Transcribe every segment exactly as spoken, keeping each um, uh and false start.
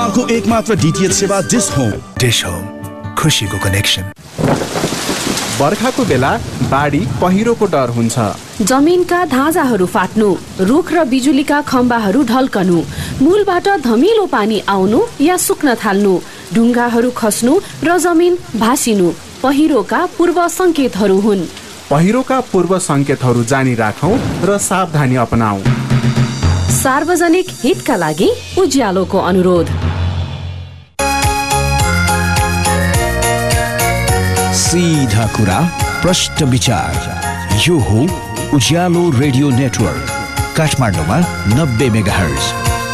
नेपालको एकमात्र डीटीएच सेवा डिश होम। डिश होम, खुसीको कनेक्सन। बर्खाको बेला बाढी पहिरोको डर हुन्छ। जमिनका धाजाहरू फाट्नु, रुख र बिजुलीका खम्बाहरू ढल्कनु, मूलबाट धमिलो पानी आउनु या सुक्न थाल्नु, ढुङ्गाहरू खस्नु र जमिन भासिनु पहिरोका पूर्व संकेतहरू हुन्। पहिरोका पूर्व संकेतहरू जानी राखौं र सावधानी अपनाऊ। सार्वजनिक हितका लागि उज्यालोको अनुरोध। सीधा कुरा, प्रश्न विचार, यो हो उज्यालो रेडियो नेटवर्क, काठमाडौँमा नब्बे मेगाहर्ज।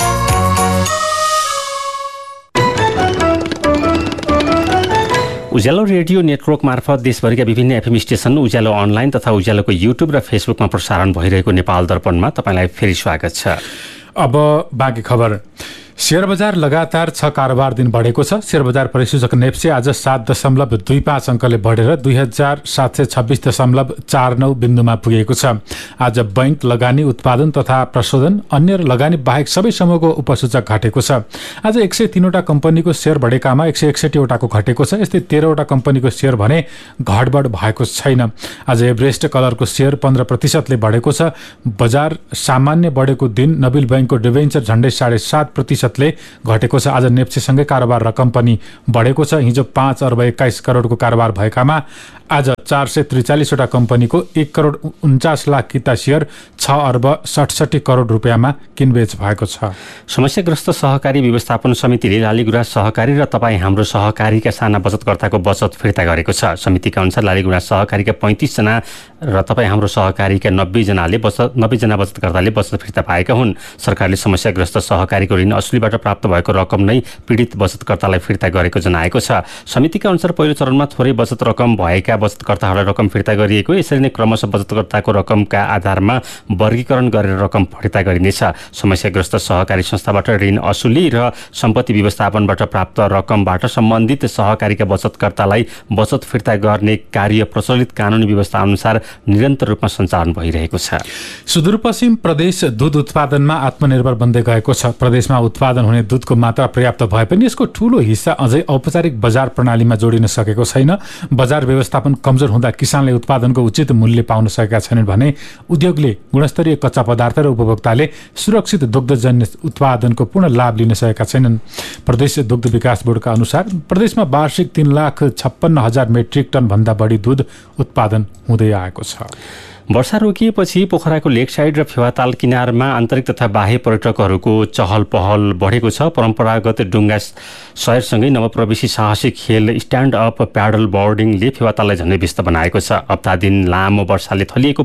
उज्यालो रेडियो नेटवर्क मार्फत देशभरिका विभिन्न एफएम स्टेशन, उज्यालो अनलाइन तथा उज्यालोको युट्युब र फेसबुकमा प्रसारण भइरहेको नेपाल दर्पणमा तपाईँलाई फेरि स्वागत छ। अब बाँकी खबर। शेयर बजार लगातार छ कारोबार दिन बढेको छ। शेयर बजार परिसूचक नेप्से आज सात दशमलव दुई पाँच अङ्कले बढेर दुई हजार सात सय छब्बिस दशमलव चार नौ बिन्दुमा पुगेको छ। आज बैंक, लगानी, उत्पादन तथा प्रशोधन, अन्य लगानी बाहेक सबै समूहको उपसूचक घटेको छ। आज एक सय तीनवटा कम्पनीको शेयर बढेकामा एक सय एकसठीवटाको घटेको छ। यस्तै तेह्रवटा कम्पनीको शेयर भने घटबढ भएको छैन। आज एभरेस्ट कलरको शेयर पन्ध्र प्रतिशतले बढेको छ। बजार सामान्य बढेको दिन नबिल बैंकको डिभेन्चर झण्डै साढे सात प्रतिशत घटेको छ। आज नेप्सेसँगै कारोबार रकम पनि बढेको छ। हिजो पाँच अर्ब एक्काइस करोडको कारोबार भएकामा आज चार सय त्रिचालिसवटा कम्पनीको एक करोड उन्चास लाख किता शेयर छ अर्ब सडसठी करोड रुपियाँमा किनबेच भएको छ। समस्याग्रस्त सहकारी व्यवस्थापन समितिले लालीगुराँस सहकारी र तपाईँ हाम्रो सहकारीका साना बचतकर्ताको बचत फिर्ता गरेको छ। समितिका अनुसार लालीगुराँस सहकारीका पैँतिसजना र तपाईँ हाम्रो सहकारीका नब्बेजनाले बचत नब्बेजना बचतकर्ताले बचत फिर्ता पाएका हुन्। सरकारले समस्याग्रस्त सहकारीको ऋण असुलीबाट प्राप्त भएको रकम नै पीडित बचतकर्तालाई फिर्ता गरेको जनाएको छ। समितिका अनुसार पहिलो चरणमा थोरै बचत रकम भएका बचतकर्ताहरूलाई रकम फिर्ता गरिएको। यसरी नै क्रमशः बचतकर्ताको रकमका आधारमा वर्गीकरण गरेर रकम फिर्ता गरिनेछ। समस्याग्रस्त सहकारी संस्थाबाट ऋण असुली र सम्पत्ति व्यवस्थापनबाट प्राप्त रकमबाट सम्बन्धित सहकारीका बचतकर्तालाई बचत फिर्ता गर्ने कार्य प्रचलित कानुनी व्यवस्था अनुसार निरन्तर रूपमा सञ्चालन भइरहेको छ। सुदूरपश्चिम प्रदेश दुध उत्पादनमा आत्मनिर्भर बन्दै गएको छ। प्रदेशमा उत्पादन हुने दुधको मात्रा पर्याप्त भए पनि यसको ठूलो हिस्सा अझै औपचारिक बजार प्रणालीमा जोडिन सकेको छैन। बजार व्यवस्थापन कमजोर हुँदा किसानले उत्पादनको उचित मूल्य पाउन सकेका छैनन् भने उद्योगले गुणस्तरीय कच्चा पदार्थ र उपभोक्ताले सुरक्षित दुग्धजन्य उत्पादनको पूर्ण लाभ लिन सकेका छैनन्। प्रदेश दुग्ध विकास बोर्डका अनुसार प्रदेशमा वार्षिक तीन लाख छप्पन्न हजार मेट्रिक टन भन्दा बढी दुध उत्पादन हुँदै आएको छ। वर्षा रोकिएपछि पोखराको लेक साइड र फेवाताल किनारमा आन्तरिक तथा बाह्य पर्यटकहरूको चहल पहल बढेको छ। परम्परागत डुङ्गा सयरसँगै नवप्रवेशी साहसिक खेल स्ट्यान्ड अप प्याडल बोर्डिङले फेवाताललाई झन्डै व्यस्त बनाएको छ। हप्ता दिन लामो वर्षाले थलिएको